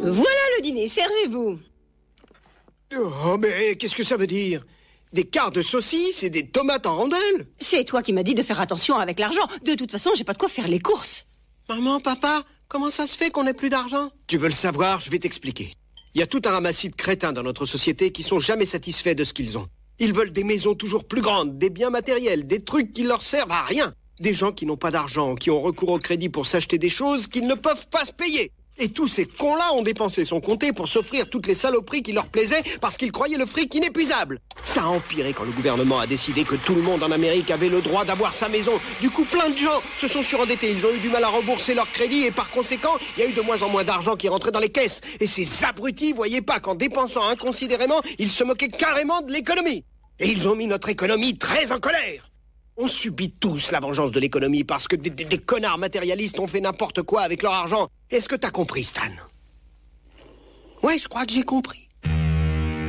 Voilà le dîner, servez-vous. Oh, mais qu'est-ce que ça veut dire? Des quarts de saucisses et des tomates en rondelles? C'est toi qui m'as dit de faire attention avec l'argent. De toute façon, j'ai pas de quoi faire les courses. Maman, papa, comment ça se fait qu'on n'ait plus d'argent? Tu veux le savoir? Je vais t'expliquer. Il y a tout un ramassis de crétins dans notre société qui sont jamais satisfaits de ce qu'ils ont. Ils veulent des maisons toujours plus grandes, des biens matériels, des trucs qui leur servent à rien. Des gens qui n'ont pas d'argent, qui ont recours au crédit pour s'acheter des choses qu'ils ne peuvent pas se payer. Et tous ces cons-là ont dépensé son compté pour s'offrir toutes les saloperies qui leur plaisaient parce qu'ils croyaient le fric inépuisable. Ça a empiré quand le gouvernement a décidé que tout le monde en Amérique avait le droit d'avoir sa maison. Du coup, plein de gens se sont surendettés. Ils ont eu du mal à rembourser leur crédit et par conséquent, il y a eu de moins en moins d'argent qui rentrait dans les caisses. Et ces abrutis voyaient pas qu'en dépensant inconsidérément, ils se moquaient carrément de l'économie. Et ils ont mis notre économie très en colère. On subit tous la vengeance de l'économie parce que des connards matérialistes ont fait n'importe quoi avec leur argent. Est-ce que t'as compris, Stan? Ouais, je crois que j'ai compris.